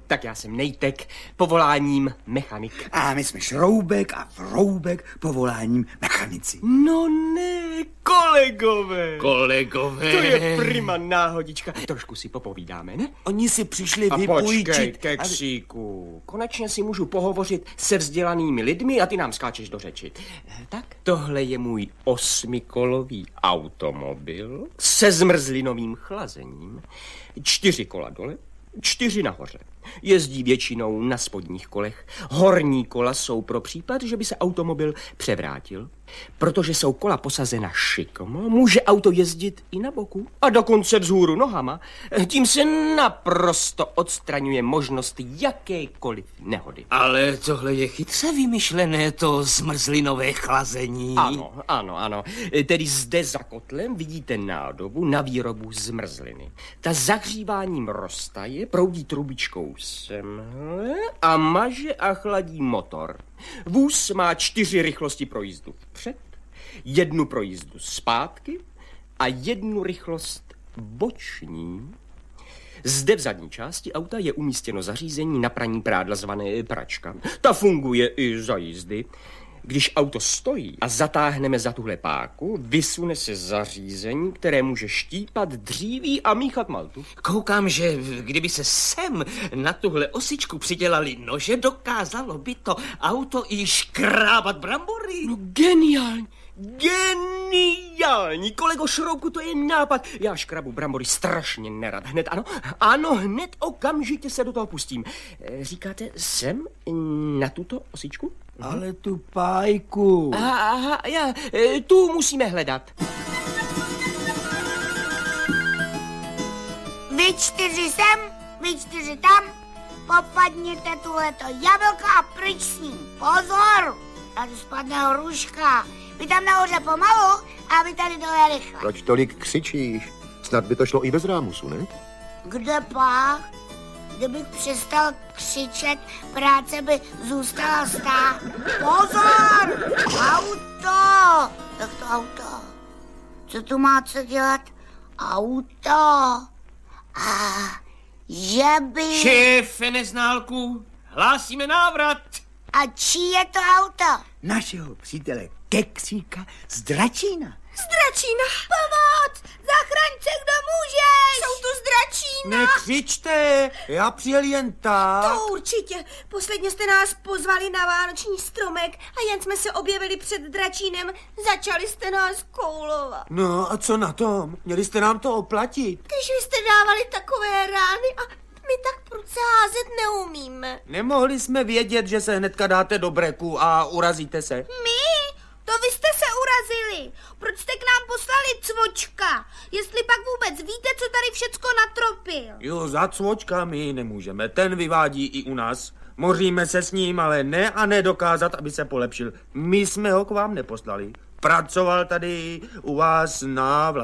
Tak já jsem Nejtek, povoláním mechanik. A my jsme Šroubek a Vroubek, povoláním mechanici. No ne, kolegové. Kolegové. To je prima náhodička. Trošku si popovídáme, ne? Oni si přišli A vypůjčit. počkej, keksíku. Konečně si můžu pohovořit se vzdělanými lidmi a ty nám skáčeš do řeči. Tak, tohle je můj 8kolový automobil se zmrzlinovým chlazením. 4 kola dole, 4 nahoře. Jezdí většinou na spodních kolech. Horní kola jsou pro případ, že by se automobil převrátil. Protože jsou kola posazena šikmo, může auto jezdit i na boku a dokonce vzhůru nohama. Tím se naprosto odstraňuje možnost jakékoliv nehody. Ale tohle je chytře vymyšlené, to zmrzlinové chlazení. Ano. Tedy zde za kotlem vidíte nádobu na výrobu zmrzliny. Ta zahříváním roztaje, proudí trubičkou semhle a maže a chladí motor. Vůz má 4 rychlosti pro jízdu vpřed, 1 pro jízdu zpátky a 1 rychlost boční. Zde v zadní části auta je umístěno zařízení na praní prádla zvané pračka. Ta funguje i za jízdy. Když auto stojí a zatáhneme za tuhle páku, vysune se zařízení, které může štípat dříví a míchat maltu. Koukám, že kdyby se sem na tuhle osičku přidělali nože, dokázalo by to auto i škrábat brambory. No geniální. Geniální, kolego Šroubku, to je nápad. Já škrabu brambory strašně nerad. Hned okamžitě se do toho pustím. Říkáte sem na tuto osičku? Ale tu pájku. Aha, tu musíme hledat. Vy 4 sem, vy 4 tam, popadněte tuhleto jablko a pryč s ním. Pozor, tady spadne hruška. Vy tam nahoře pomalu a vy tady dole rychle. Proč tolik křičíš? Snad by to šlo i bez rámusu, ne? Kde pak? Kdybych přestal křičet, práce by zůstala stát. Pozor! Auto! Jak to auto? Co tu má co dělat? Auto! Že by... Šéfe Neználku, hlásíme návrat. A čí je to auto? Našeho přítele Keksíka z Dračína. Z Dračína? Pomoc! Zachraňce, kdo můžeš! Jsou tu z Dračína! Nekřičte, já přijel jen tak. To určitě. Posledně jste nás pozvali na vánoční stromek a jen jsme se objevili před Dračínem. Začali jste nás koulovat. No a co na tom? Měli jste nám to oplatit. Když vy jste dávali takové rány a my tak prudce házet neumíme. Nemohli jsme vědět, že se hnedka dáte do breku a urazíte se. My? To vy jste se urazili. Proč jste k nám poslali cvočka? Jestli pak vůbec víte, co tady všecko natropil. Jo, za cvočka my nemůžeme. Ten vyvádí i u nás. Moříme se s ním, ale ne a nedokázat, aby se polepšil. My jsme ho k vám neposlali. Pracoval tady u vás na